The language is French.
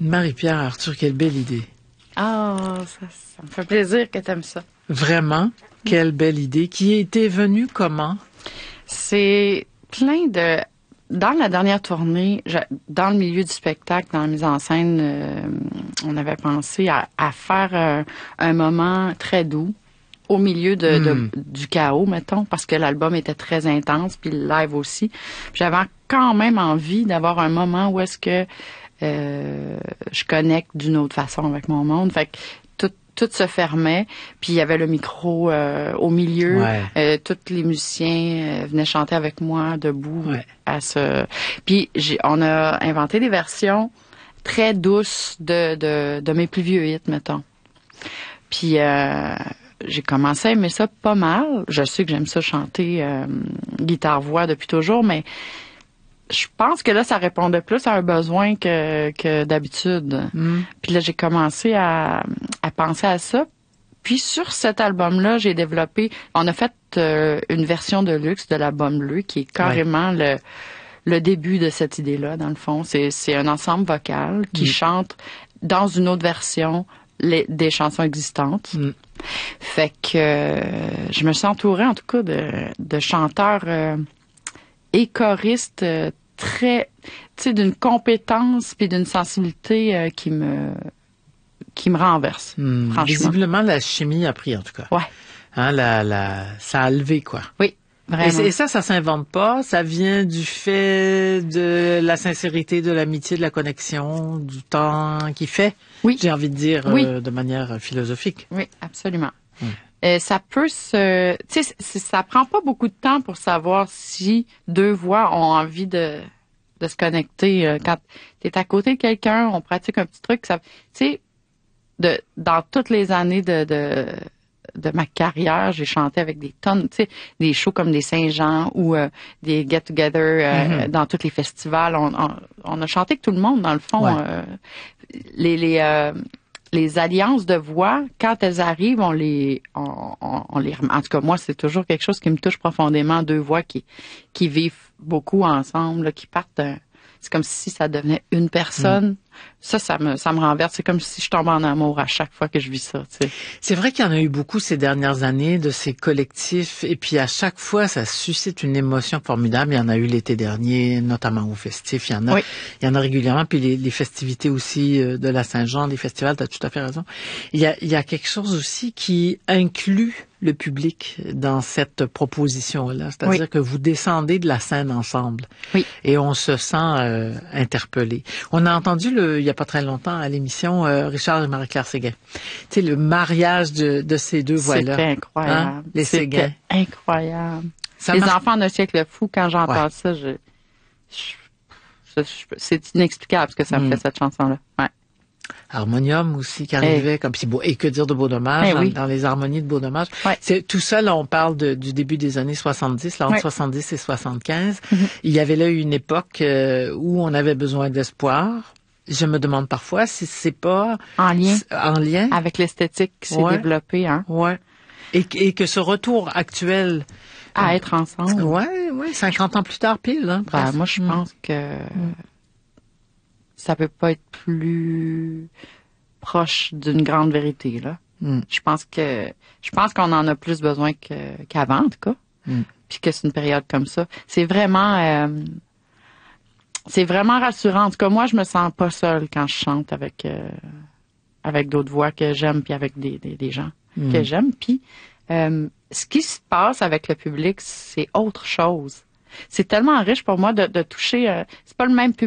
Marie-Pierre Arthur, quelle belle idée. Ah, ça me fait plaisir que tu aimes ça. Vraiment, quelle belle idée. Qui était venue comment? C'est plein de... Dans la dernière tournée, dans le milieu du spectacle, dans la mise en scène, on avait pensé à faire un moment très doux au milieu du chaos, mettons, parce que l'album était très intense, puis le live aussi. J'avais quand même envie d'avoir un moment où est-ce que je connecte d'une autre façon avec mon monde. Fait que tout se fermait, puis il y avait le micro au milieu. Ouais. Tous les musiciens venaient chanter avec moi debout. Ouais. Puis on a inventé des versions très douces de mes plus vieux hits, mettons. Puis j'ai commencé à aimer ça pas mal. Je sais que j'aime ça chanter guitare-voix depuis toujours, mais je pense que là, ça répondait plus à un besoin que d'habitude. Puis là, j'ai commencé à penser à ça. Puis sur cet album-là, on a fait une version de luxe de l'album bleu qui est carrément le début de cette idée-là, dans le fond. C'est un ensemble vocal qui chante dans une autre version des chansons existantes. Fait que je me suis entourée, en tout cas, de chanteurs et choristes très, tu sais, d'une compétence puis d'une sensibilité qui me renverse, franchement. Visiblement, la chimie a pris, en tout cas. Ouais. Hein, ça a levé, quoi. Oui, vraiment. Et ça s'invente pas. Ça vient du fait de la sincérité, de l'amitié, de la connexion, du temps qui fait. Oui. J'ai envie de dire de manière philosophique. Oui, absolument. Ça peut tu sais, ça prend pas beaucoup de temps pour savoir si deux voix ont envie de se connecter. Quand t'es à côté de quelqu'un, on pratique un petit truc, tu sais, dans toutes les années de ma carrière, j'ai chanté avec des tonnes, tu sais, des shows comme des Saint-Jean ou des get-together dans tous les festivals. On a chanté avec tout le monde, dans le fond. Les alliances de voix, quand elles arrivent, on les en tout cas, moi, c'est toujours quelque chose qui me touche profondément, deux voix qui vivent beaucoup ensemble, là, qui partent c'est comme si ça devenait une personne. Ça me renverse. C'est comme si je tombe en amour à chaque fois que je vis ça, tu sais. C'est vrai qu'il y en a eu beaucoup ces dernières années de ces collectifs, et puis à chaque fois, ça suscite une émotion formidable. Il y en a eu l'été dernier, notamment au festif. Il y en a régulièrement, puis les festivités aussi de la Saint-Jean, les festivals, t'as tout à fait raison. Il y a quelque chose aussi qui inclut le public dans cette proposition-là. C'est-à-dire que vous descendez de la scène ensemble. Oui. Et on se sent interpellé. On a entendu il y a pas très longtemps à l'émission Richard et Marie-Claire Séguin. Tu sais, le mariage de ces deux voix-là. C'était incroyable. Hein? Les Séguin. C'était incroyable. Les enfants d'un siècle fou, quand j'entends ça, c'est inexplicable ce que ça me fait, cette chanson-là. Ouais. Harmonium aussi qui arrivait comme si et que dire de Beau Dommage dans les harmonies de Beau Dommage. C'est tout ça là, on parle du début des années 70, là, entre 70 et 75. Il y avait là une époque où on avait besoin d'espoir. Je me demande parfois si c'est pas en lien avec l'esthétique qui s'est développée, hein. Ouais. Et que ce retour actuel à être ensemble. Ouais, 50 ans plus tard pile, hein. Moi je pense que ça peut pas être plus proche d'une grande vérité, là. Je pense qu'on en a plus besoin qu'avant, en tout cas. Puis que c'est une période comme ça. C'est vraiment rassurant. En tout cas, moi, je me sens pas seule quand je chante avec d'autres voix que j'aime, puis avec des gens que j'aime. Puis ce qui se passe avec le public, c'est autre chose. C'est tellement riche pour moi de toucher. C'est pas le même public.